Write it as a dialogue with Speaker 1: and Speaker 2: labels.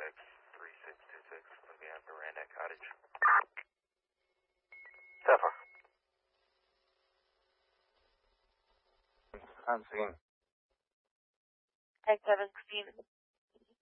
Speaker 1: 3626, looking at Miranda Cottage.
Speaker 2: Zephyr. I'm seeing.
Speaker 3: Tag 7 Stephen.